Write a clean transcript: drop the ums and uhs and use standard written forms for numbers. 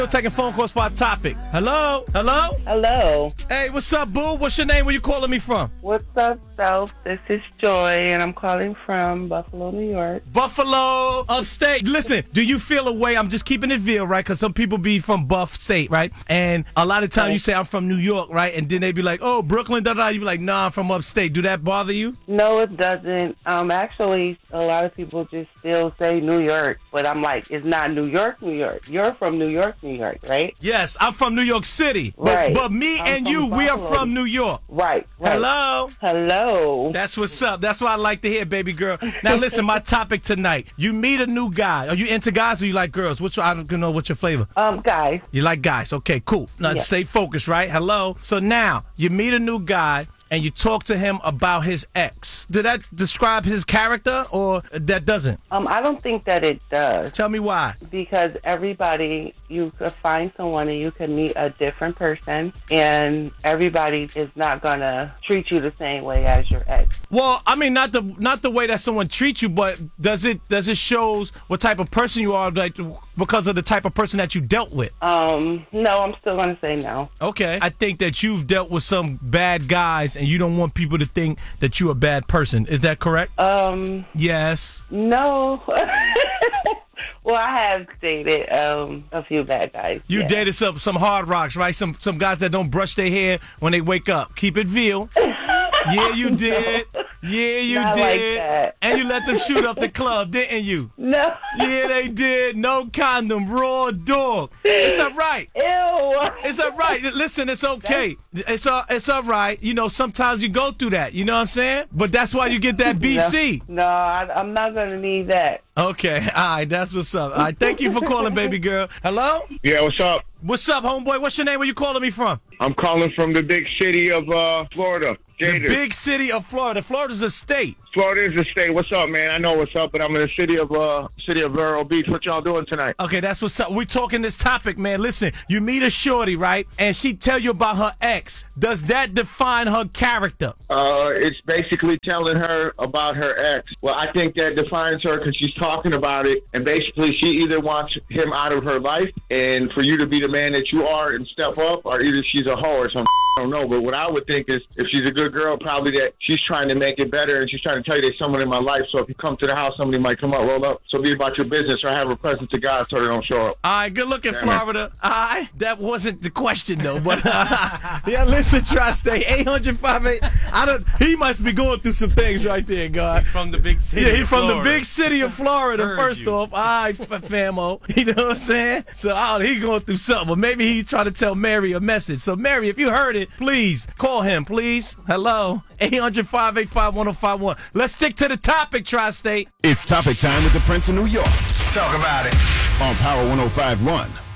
We're taking phone calls for our topic. Hello? Hello? Hello. Hey, what's up, boo? What's your name? Where you calling me from? What's up, South? This is Joy, and I'm calling from Buffalo, New York. Buffalo, upstate. Listen, do you feel a way? I'm just keeping it real, right? Because some people be from Buff State, right? And a lot of times you say, I'm from New York, right? And then they be like, oh, Brooklyn, da-da. You be like, nah, I'm from upstate. Do that bother you? No, it doesn't. Actually, a lot of people just still say New York, but I'm like, it's not New York, New York. You're from New York, New York, right? Yes, I'm from New York City. Right. But me and you, we are from New York. Right. Hello? Hello. That's what's up. That's what I like to hear, baby girl. Now, listen, my topic tonight. You meet a new guy. Are you into guys or you like girls? I don't know what's your flavor. Guys. You like guys. Okay, cool. Now, stay focused, right? Hello? So now, you meet a new guy, and you talk to him about his ex. Did that describe his character, or that doesn't? I don't think that it does. Tell me why. Because everybody, you could find someone and you could meet a different person, and everybody is not gonna treat you the same way as your ex. Well, I mean, not the way that someone treats you, but does it shows what type of person you are, like, because of the type of person that you dealt with? No, I'm still gonna say no. Okay. I think that you've dealt with some bad guys, and you don't want people to think that you're a bad person. Is that correct? Yes. No. Well, I have dated a few bad guys. You dated some hard rocks, right? Some guys that don't brush their hair when they wake up. Keep it real. Yeah, you did. Yeah, you Not did. like that. And you let them shoot up the club, didn't you? No. Yeah, they did. No condom, raw dog. It's all right. Ew. It's all right. Listen, it's okay. It's all right. You know, sometimes you go through that. You know what I'm saying? But that's why you get that BC. No, I'm not going to need that. Okay. All right. That's what's up. All right. Thank you for calling, baby girl. Hello? Yeah, what's up? What's up, homeboy? What's your name? Where you calling me from? I'm calling from the big city of Florida. Gators. The big city of Florida. Florida's a state. Florida is a state. What's up, man? I know what's up, but I'm in the city of Vero Beach. What y'all doing tonight? Okay, that's what's up. We're talking this topic, man. Listen, you meet a shorty, right? And she tell you about her ex. Does that define her character? It's basically telling her about her ex. Well, I think that defines her because she's talking about it, and basically she either wants him out of her life and for you to be the man that you are and step up, or either she's a hoe or something. I don't know, but what I would think is if she's a good girl, probably that she's trying to make it better and she's trying to tell you there's someone in my life. So if you come to the house, somebody might come up, roll up. So be about your business or have a presence to God so they don't show up. All right, good looking, Florida. All right, that wasn't the question though, but yeah, listen, Tri-State 800-58. He must be going through some things right there, God. He's from the big city. Yeah, he's from the big city of Florida. Heard First you. off, all right, famo. You know what I'm saying? So he's going through something, but maybe he's trying to tell Mary a message. So Mary, if you heard it, please call him, please. Hello, 800-585-1051. Let's stick to the topic, Tri-State. It's topic time with the Prince of New York Talk about it. on Power 105.1.